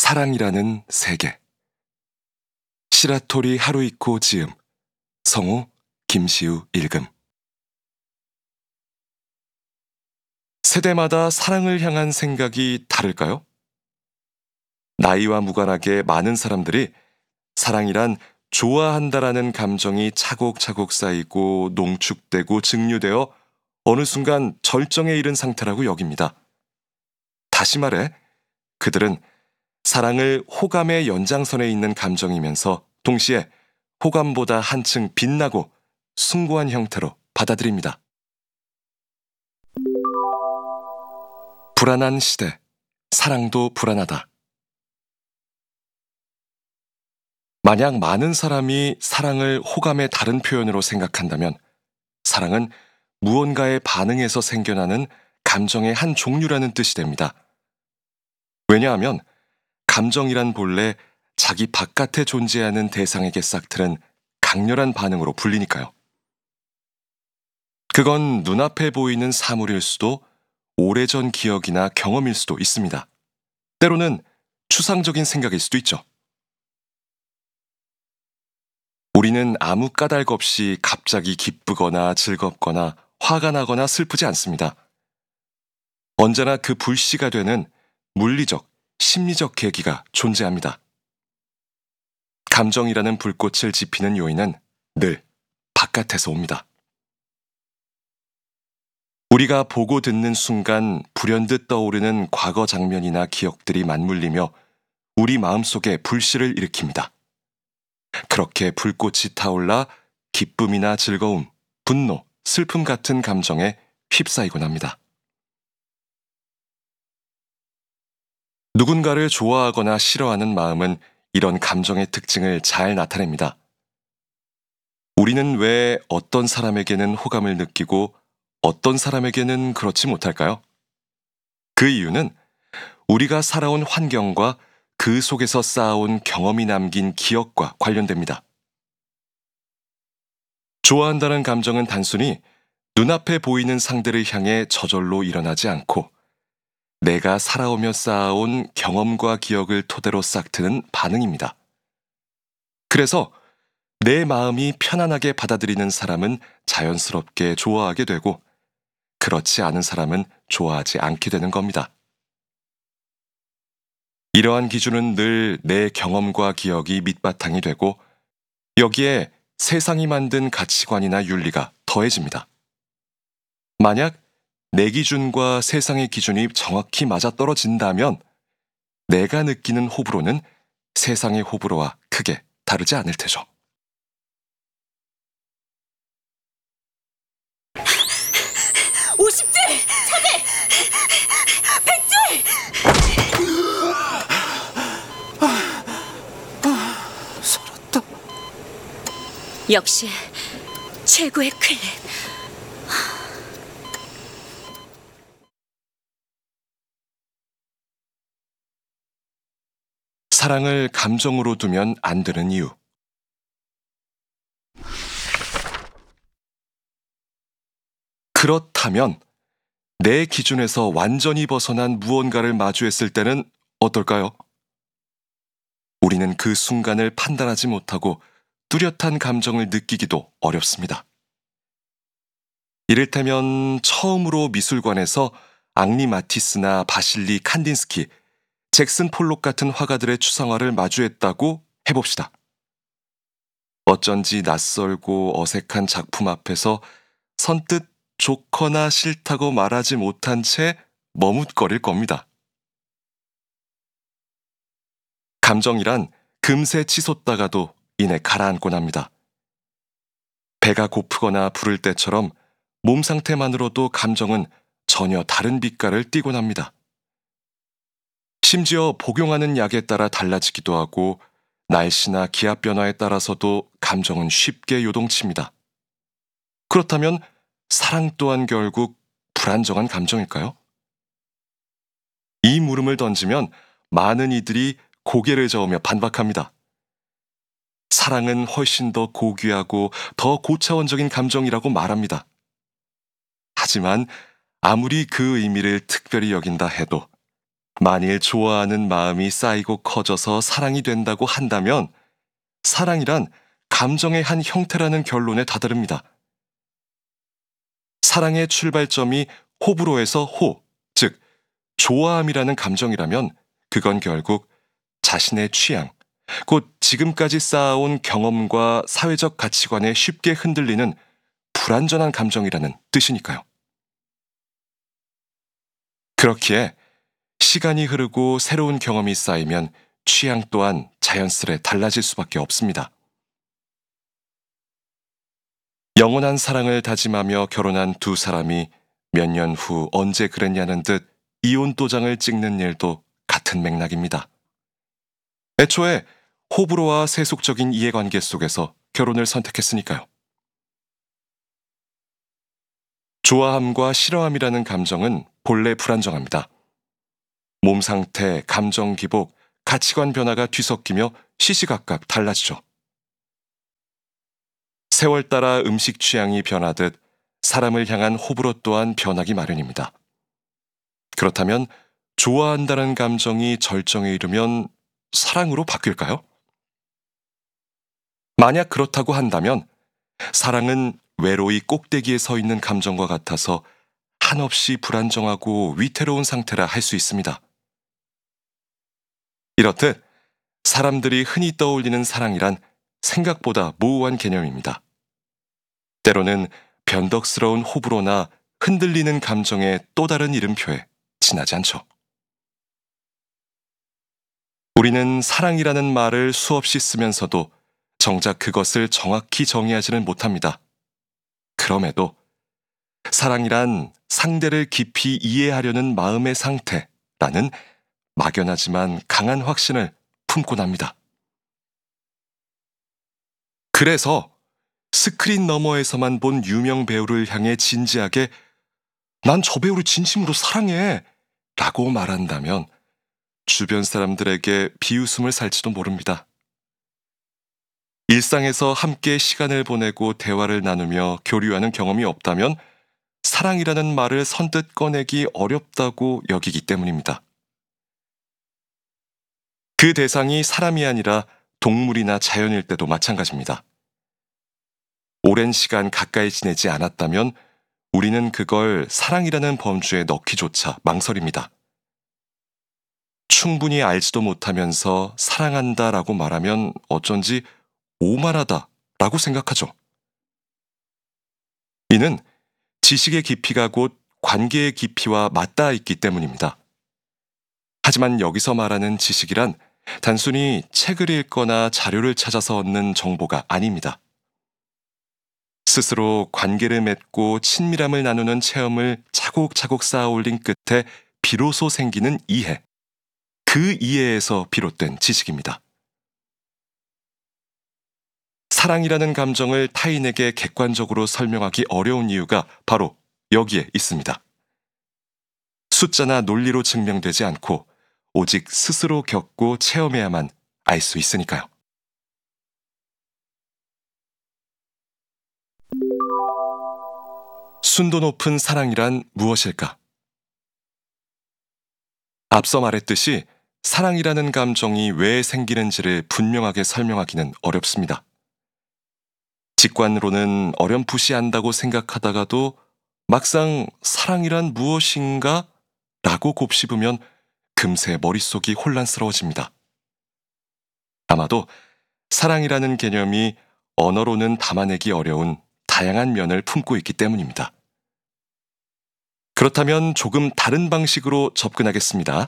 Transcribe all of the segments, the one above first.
사랑이라는 세계. 시라토리 하루이코 지음, 성우 김시우 읽음. 세대마다 사랑을 향한 생각이 다를까요? 나이와 무관하게 많은 사람들이 사랑이란 좋아한다라는 감정이 차곡차곡 쌓이고 농축되고 증류되어 어느 순간 절정에 이른 상태라고 여깁니다. 다시 말해, 그들은 사랑을 호감의 연장선에 있는 감정이면서 동시에 호감보다 한층 빛나고 숭고한 형태로 받아들입니다. 불안한 시대, 사랑도 불안하다. 만약 많은 사람이 사랑을 호감의 다른 표현으로 생각한다면 사랑은 무언가의 반응에서 생겨나는 감정의 한 종류라는 뜻이 됩니다. 왜냐하면 감정이란 본래 자기 바깥에 존재하는 대상에게 싹트는 강렬한 반응으로 불리니까요. 그건 눈앞에 보이는 사물일 수도 오래전 기억이나 경험일 수도 있습니다. 때로는 추상적인 생각일 수도 있죠. 우리는 아무 까닭 없이 갑자기 기쁘거나 즐겁거나 화가 나거나 슬프지 않습니다. 언제나 그 불씨가 되는 물리적, 심리적 계기가 존재합니다. 감정이라는 불꽃을 지피는 요인은 늘 바깥에서 옵니다. 우리가 보고 듣는 순간 불현듯 떠오르는 과거 장면이나 기억들이 맞물리며 우리 마음속에 불씨를 일으킵니다. 그렇게 불꽃이 타올라 기쁨이나 즐거움, 분노, 슬픔 같은 감정에 휩싸이곤 합니다. 누군가를 좋아하거나 싫어하는 마음은 이런 감정의 특징을 잘 나타냅니다. 우리는 왜 어떤 사람에게는 호감을 느끼고 어떤 사람에게는 그렇지 못할까요? 그 이유는 우리가 살아온 환경과 그 속에서 쌓아온 경험이 남긴 기억과 관련됩니다. 좋아한다는 감정은 단순히 눈앞에 보이는 상대를 향해 저절로 일어나지 않고 내가 살아오며 쌓아온 경험과 기억을 토대로 싹트는 반응입니다. 그래서 내 마음이 편안하게 받아들이는 사람은 자연스럽게 좋아하게 되고 그렇지 않은 사람은 좋아하지 않게 되는 겁니다. 이러한 기준은 늘 내 경험과 기억이 밑바탕이 되고 여기에 세상이 만든 가치관이나 윤리가 더해집니다. 만약 내 기준과 세상의 기준이 정확히 맞아떨어진다면 내가 느끼는 호불호는 세상의 호불호와 크게 다르지 않을 테죠. 살았다. 역시 최고의 클랩. 사랑을 감정으로 두면 안 되는 이유. 그렇다면 내 기준에서 완전히 벗어난 무언가를 마주했을 때는 어떨까요? 우리는 그 순간을 판단하지 못하고 뚜렷한 감정을 느끼기도 어렵습니다. 이를테면 처음으로 미술관에서 앙리 마티스나 바실리 칸딘스키, 잭슨 폴록 같은 화가들의 추상화를 마주했다고 해봅시다. 어쩐지 낯설고 어색한 작품 앞에서 선뜻 좋거나 싫다고 말하지 못한 채 머뭇거릴 겁니다. 감정이란 금세 치솟다가도 이내 가라앉곤 합니다. 배가 고프거나 부를 때처럼 몸 상태만으로도 감정은 전혀 다른 빛깔을 띠곤 합니다. 심지어 복용하는 약에 따라 달라지기도 하고 날씨나 기압 변화에 따라서도 감정은 쉽게 요동칩니다. 그렇다면 사랑 또한 결국 불안정한 감정일까요? 이 물음을 던지면 많은 이들이 고개를 저으며 반박합니다. 사랑은 훨씬 더 고귀하고 더 고차원적인 감정이라고 말합니다. 하지만 아무리 그 의미를 특별히 여긴다 해도 만일 좋아하는 마음이 쌓이고 커져서 사랑이 된다고 한다면 사랑이란 감정의 한 형태라는 결론에 다다릅니다. 사랑의 출발점이 호불호에서 호, 즉 좋아함이라는 감정이라면 그건 결국 자신의 취향, 곧 지금까지 쌓아온 경험과 사회적 가치관에 쉽게 흔들리는 불완전한 감정이라는 뜻이니까요. 그렇기에 시간이 흐르고 새로운 경험이 쌓이면 취향 또한 자연스레 달라질 수밖에 없습니다. 영원한 사랑을 다짐하며 결혼한 두 사람이 몇 년 후 언제 그랬냐는 듯 이혼 도장을 찍는 일도 같은 맥락입니다. 애초에 호불호와 세속적인 이해관계 속에서 결혼을 선택했으니까요. 좋아함과 싫어함이라는 감정은 본래 불안정합니다. 몸 상태, 감정 기복, 가치관 변화가 뒤섞이며 시시각각 달라지죠. 세월 따라 음식 취향이 변하듯 사람을 향한 호불호 또한 변하기 마련입니다. 그렇다면 좋아한다는 감정이 절정에 이르면 사랑으로 바뀔까요? 만약 그렇다고 한다면 사랑은 외로이 꼭대기에 서 있는 감정과 같아서 한없이 불안정하고 위태로운 상태라 할 수 있습니다. 이렇듯 사람들이 흔히 떠올리는 사랑이란 생각보다 모호한 개념입니다. 때로는 변덕스러운 호불호나 흔들리는 감정의 또 다른 이름표에 지나지 않죠. 우리는 사랑이라는 말을 수없이 쓰면서도 정작 그것을 정확히 정의하지는 못합니다. 그럼에도 사랑이란 상대를 깊이 이해하려는 마음의 상태라는 막연하지만 강한 확신을 품곤 합니다. 그래서 스크린 너머에서만 본 유명 배우를 향해 진지하게 "난 저 배우를 진심으로 사랑해" 라고 말한다면 주변 사람들에게 비웃음을 살지도 모릅니다. 일상에서 함께 시간을 보내고 대화를 나누며 교류하는 경험이 없다면 사랑이라는 말을 선뜻 꺼내기 어렵다고 여기기 때문입니다. 그 대상이 사람이 아니라 동물이나 자연일 때도 마찬가지입니다. 오랜 시간 가까이 지내지 않았다면 우리는 그걸 사랑이라는 범주에 넣기조차 망설입니다. 충분히 알지도 못하면서 사랑한다라고 말하면 어쩐지 오만하다라고 생각하죠. 이는 지식의 깊이가 곧 관계의 깊이와 맞닿아 있기 때문입니다. 하지만 여기서 말하는 지식이란 단순히 책을 읽거나 자료를 찾아서 얻는 정보가 아닙니다. 스스로 관계를 맺고 친밀함을 나누는 체험을 차곡차곡 쌓아 올린 끝에 비로소 생기는 이해. 그 이해에서 비롯된 지식입니다. 사랑이라는 감정을 타인에게 객관적으로 설명하기 어려운 이유가 바로 여기에 있습니다. 숫자나 논리로 증명되지 않고 오직 스스로 겪고 체험해야만 알 수 있으니까요. 순도 높은 사랑이란 무엇일까? 앞서 말했듯이 사랑이라는 감정이 왜 생기는지를 분명하게 설명하기는 어렵습니다. 직관으로는 어렴풋이 안다고 생각하다가도 막상 사랑이란 무엇인가? 라고 곱씹으면 금세 머릿속이 혼란스러워집니다. 아마도 사랑이라는 개념이 언어로는 담아내기 어려운 다양한 면을 품고 있기 때문입니다. 그렇다면 조금 다른 방식으로 접근하겠습니다.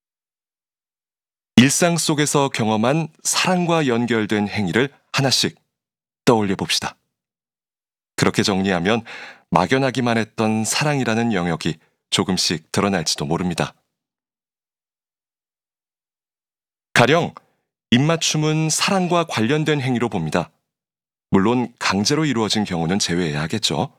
일상 속에서 경험한 사랑과 연결된 행위를 하나씩 떠올려 봅시다. 그렇게 정리하면 막연하기만 했던 사랑이라는 영역이 조금씩 드러날지도 모릅니다. 가령 입맞춤은 사랑과 관련된 행위로 봅니다. 물론 강제로 이루어진 경우는 제외해야 하겠죠.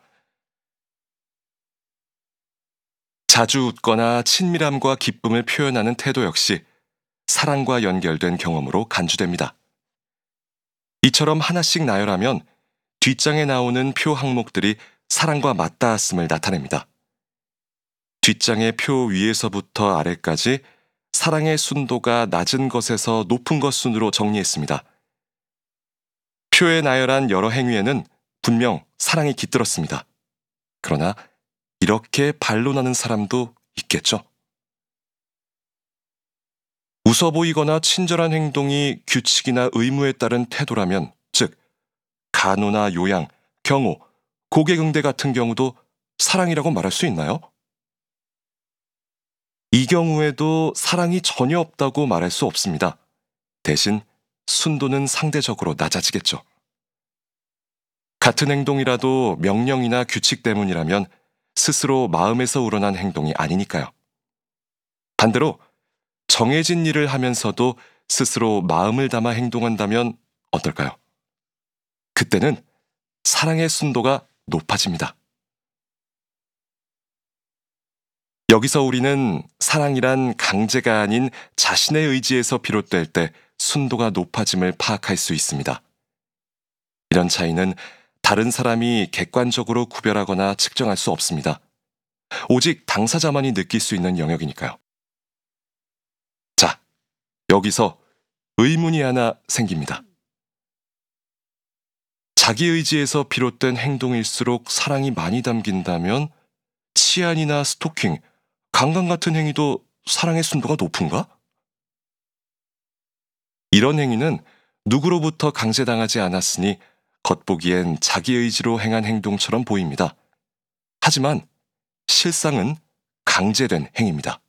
자주 웃거나 친밀함과 기쁨을 표현하는 태도 역시 사랑과 연결된 경험으로 간주됩니다. 이처럼 하나씩 나열하면 뒷장에 나오는 표 항목들이 사랑과 맞닿았음을 나타냅니다. 뒷장의 표 위에서부터 아래까지 사랑의 순도가 낮은 것에서 높은 것 순으로 정리했습니다. 표에 나열한 여러 행위에는 분명 사랑이 깃들었습니다. 그러나 이렇게 반론하는 사람도 있겠죠. 웃어 보이거나 친절한 행동이 규칙이나 의무에 따른 태도라면, 즉 간호나 요양, 경호, 고객응대 같은 경우도 사랑이라고 말할 수 있나요? 이 경우에도 사랑이 전혀 없다고 말할 수 없습니다. 대신 순도는 상대적으로 낮아지겠죠. 같은 행동이라도 명령이나 규칙 때문이라면 스스로 마음에서 우러난 행동이 아니니까요. 반대로 정해진 일을 하면서도 스스로 마음을 담아 행동한다면 어떨까요? 그때는 사랑의 순도가 높아집니다. 여기서 우리는 사랑이란 강제가 아닌 자신의 의지에서 비롯될 때 순도가 높아짐을 파악할 수 있습니다. 이런 차이는 다른 사람이 객관적으로 구별하거나 측정할 수 없습니다. 오직 당사자만이 느낄 수 있는 영역이니까요. 자, 여기서 의문이 하나 생깁니다. 자기 의지에서 비롯된 행동일수록 사랑이 많이 담긴다면 치안이나 스토킹, 강간 같은 행위도 사랑의 순도가 높은가? 이런 행위는 누구로부터 강제당하지 않았으니 겉보기엔 자기 의지로 행한 행동처럼 보입니다. 하지만 실상은 강제된 행위입니다.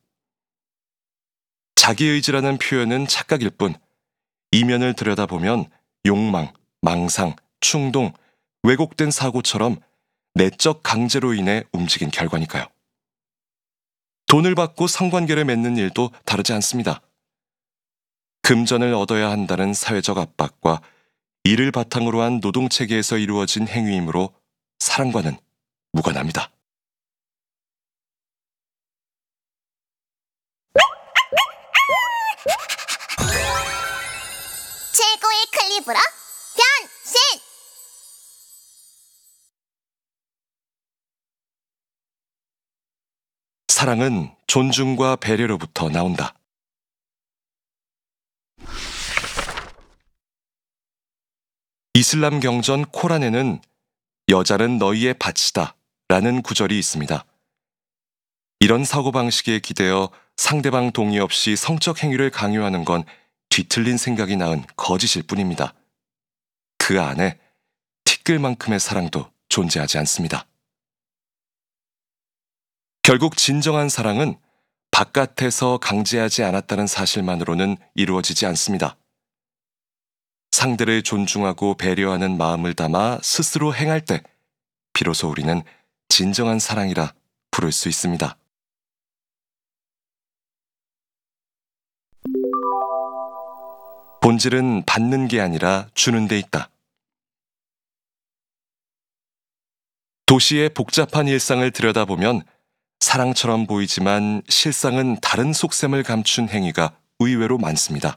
자기 의지라는 표현은 착각일 뿐 이면을 들여다보면 욕망, 망상, 충동, 왜곡된 사고처럼 내적 강제로 인해 움직인 결과니까요. 돈을 받고 성관계를 맺는 일도 다르지 않습니다. 금전을 얻어야 한다는 사회적 압박과 이를 바탕으로 한 노동체계에서 이루어진 행위이므로 사랑과는 무관합니다. 최고의 클립으로 변신! 사랑은 존중과 배려로부터 나온다. 이슬람 경전 코란에는 여자는 너희의 밭이다 라는 구절이 있습니다. 이런 사고방식에 기대어 상대방 동의 없이 성적 행위를 강요하는 건 뒤틀린 생각이 낳은 거짓일 뿐입니다. 그 안에 티끌만큼의 사랑도 존재하지 않습니다. 결국 진정한 사랑은 바깥에서 강제하지 않았다는 사실만으로는 이루어지지 않습니다. 상대를 존중하고 배려하는 마음을 담아 스스로 행할 때 비로소 우리는 진정한 사랑이라 부를 수 있습니다. 본질은 받는 게 아니라 주는 데 있다. 도시의 복잡한 일상을 들여다보면 사랑처럼 보이지만 실상은 다른 속셈을 감춘 행위가 의외로 많습니다.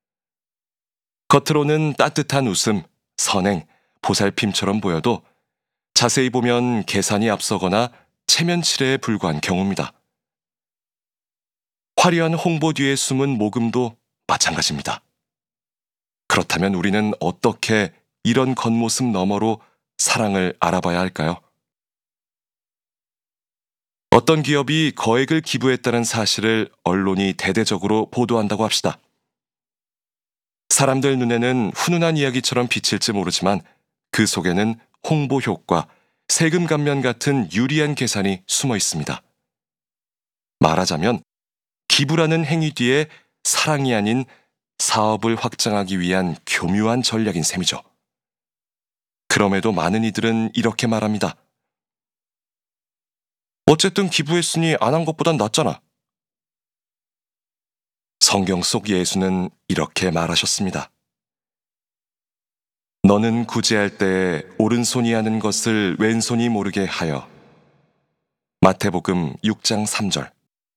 겉으로는 따뜻한 웃음, 선행, 보살핌처럼 보여도 자세히 보면 계산이 앞서거나 체면치레에 불과한 경우입니다. 화려한 홍보 뒤에 숨은 모금도 마찬가지입니다. 그렇다면 우리는 어떻게 이런 겉모습 너머로 사랑을 알아봐야 할까요? 어떤 기업이 거액을 기부했다는 사실을 언론이 대대적으로 보도한다고 합시다. 사람들 눈에는 훈훈한 이야기처럼 비칠지 모르지만 그 속에는 홍보 효과, 세금 감면 같은 유리한 계산이 숨어 있습니다. 말하자면 기부라는 행위 뒤에 사랑이 아닌 사업을 확장하기 위한 교묘한 전략인 셈이죠. 그럼에도 많은 이들은 이렇게 말합니다. 어쨌든 기부했으니 안 한 것보단 낫잖아. 성경 속 예수는 이렇게 말하셨습니다. 너는 구제할 때 오른손이 하는 것을 왼손이 모르게 하여. 마태복음 6장 3절.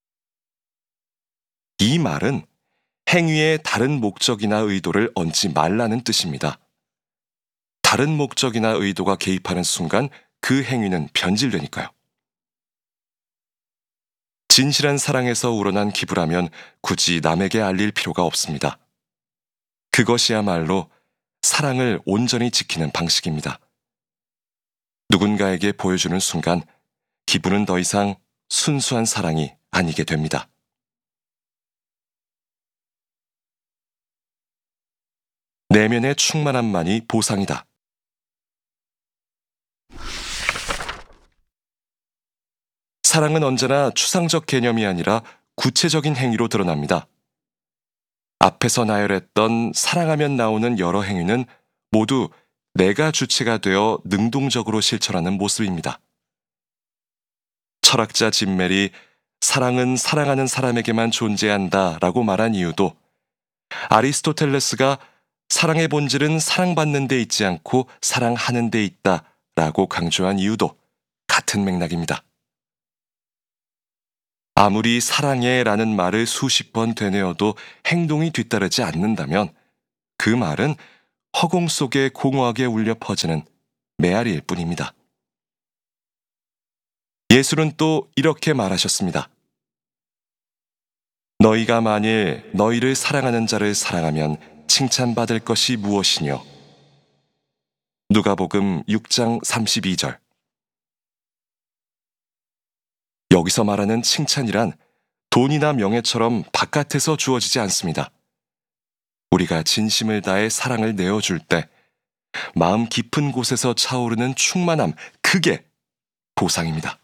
이 말은 행위에 다른 목적이나 의도를 얹지 말라는 뜻입니다. 다른 목적이나 의도가 개입하는 순간 그 행위는 변질되니까요. 진실한 사랑에서 우러난 기부라면 굳이 남에게 알릴 필요가 없습니다. 그것이야말로 사랑을 온전히 지키는 방식입니다. 누군가에게 보여주는 순간 기부는 더 이상 순수한 사랑이 아니게 됩니다. 내면의 충만함만이 보상이다. 사랑은 언제나 추상적 개념이 아니라 구체적인 행위로 드러납니다. 앞에서 나열했던 사랑하면 나오는 여러 행위는 모두 내가 주체가 되어 능동적으로 실천하는 모습입니다. 철학자 짐멜이 사랑은 사랑하는 사람에게만 존재한다 라고 말한 이유도 아리스토텔레스가 사랑의 본질은 사랑받는 데 있지 않고 사랑하는 데 있다 라고 강조한 이유도 같은 맥락입니다. 아무리 사랑해 라는 말을 수십 번 되뇌어도 행동이 뒤따르지 않는다면 그 말은 허공 속에 공허하게 울려 퍼지는 메아리일 뿐입니다. 예수는 또 이렇게 말하셨습니다. 너희가 만일 너희를 사랑하는 자를 사랑하면 칭찬받을 것이 무엇이뇨? 누가복음 6장 32절. 여기서 말하는 칭찬이란 돈이나 명예처럼 바깥에서 주어지지 않습니다. 우리가 진심을 다해 사랑을 내어줄 때 마음 깊은 곳에서 차오르는 충만함, 그게 보상입니다.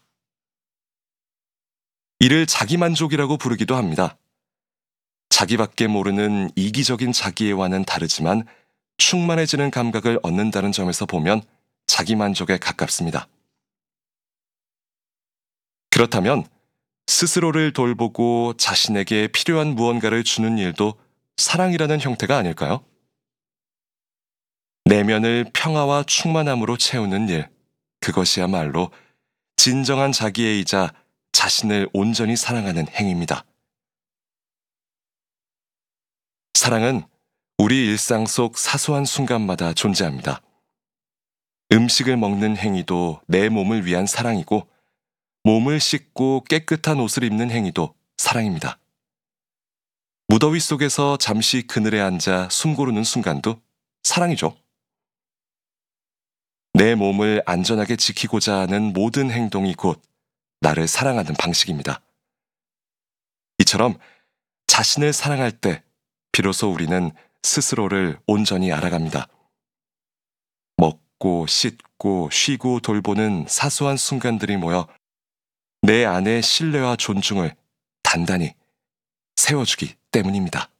이를 자기만족이라고 부르기도 합니다. 자기밖에 모르는 이기적인 자기애와는 다르지만 충만해지는 감각을 얻는다는 점에서 보면 자기만족에 가깝습니다. 그렇다면 스스로를 돌보고 자신에게 필요한 무언가를 주는 일도 사랑이라는 형태가 아닐까요? 내면을 평화와 충만함으로 채우는 일, 그것이야말로 진정한 자기애이자 자신을 온전히 사랑하는 행위입니다. 사랑은 우리 일상 속 사소한 순간마다 존재합니다. 음식을 먹는 행위도 내 몸을 위한 사랑이고 몸을 씻고 깨끗한 옷을 입는 행위도 사랑입니다. 무더위 속에서 잠시 그늘에 앉아 숨 고르는 순간도 사랑이죠. 내 몸을 안전하게 지키고자 하는 모든 행동이 곧 나를 사랑하는 방식입니다. 이처럼 자신을 사랑할 때 비로소 우리는 스스로를 온전히 알아갑니다. 먹고 씻고 쉬고 돌보는 사소한 순간들이 모여 내 안의 신뢰와 존중을 단단히 세워주기 때문입니다.